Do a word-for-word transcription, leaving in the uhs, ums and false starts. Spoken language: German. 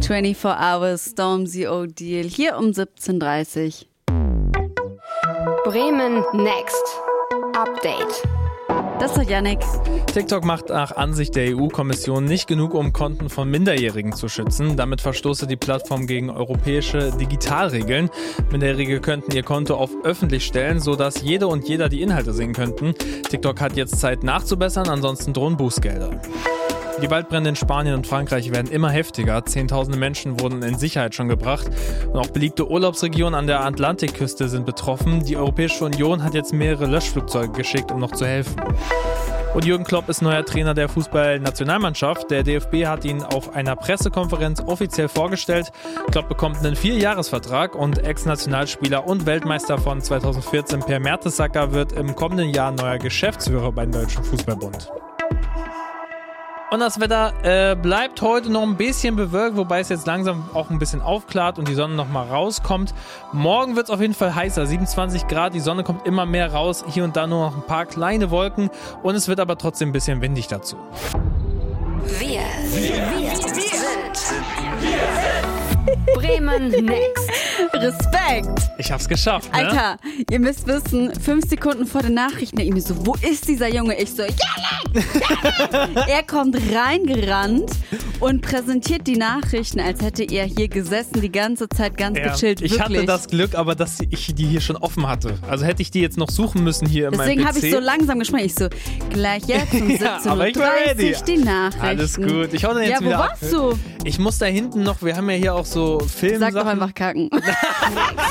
vierundzwanzig Hours, Stormzy O'Deal, hier um siebzehn Uhr dreißig. Bremen Next Update. Das ist doch Yannick. TikTok macht nach Ansicht der E U-Kommission nicht genug, um Konten von Minderjährigen zu schützen. Damit verstoße die Plattform gegen europäische Digitalregeln. Minderjährige könnten ihr Konto auf öffentlich stellen, sodass jede und jeder die Inhalte sehen könnten. TikTok hat jetzt Zeit nachzubessern, ansonsten drohen Bußgelder. Die Waldbrände in Spanien und Frankreich werden immer heftiger. Zehntausende Menschen wurden in Sicherheit schon gebracht. Und auch beliebte Urlaubsregionen an der Atlantikküste sind betroffen. Die Europäische Union hat jetzt mehrere Löschflugzeuge geschickt, um noch zu helfen. Und Jürgen Klopp ist neuer Trainer der Fußballnationalmannschaft. Der D F B hat ihn auf einer Pressekonferenz offiziell vorgestellt. Klopp bekommt einen Vierjahresvertrag und Ex-Nationalspieler und Weltmeister von zweitausendvierzehn Per Mertesacker wird im kommenden Jahr neuer Geschäftsführer beim Deutschen Fußballbund. Und das Wetter äh, bleibt heute noch ein bisschen bewölkt, wobei es jetzt langsam auch ein bisschen aufklart und die Sonne noch mal rauskommt. Morgen wird es auf jeden Fall heißer, siebenundzwanzig Grad, die Sonne kommt immer mehr raus, hier und da nur noch ein paar kleine Wolken und es wird aber trotzdem ein bisschen windig dazu. Wir, wir, wir sind Bremen Next. Respekt! Ich hab's geschafft, ne? Alter, ihr müsst wissen, fünf Sekunden vor den Nachrichten, ich mir so, wo ist dieser Junge? Ich so, Yannick! Yannick! Er kommt reingerannt und präsentiert die Nachrichten, als hätte er hier gesessen, die ganze Zeit ganz Ja, gechillt, ich wirklich. hatte das Glück, aber dass ich die hier schon offen hatte. Also hätte ich die jetzt noch suchen müssen hier in Deswegen meinem habe P C. ich so langsam gesprochen. Ich so, gleich jetzt um Ja, siebzehn aber Uhr ich war ready. dreißig die Nachrichten. Alles gut. Ich hau dann jetzt ja, wo wieder warst ab. du? Ich muss da hinten noch, wir haben ja hier auch so Filme. Sag doch einfach kacken.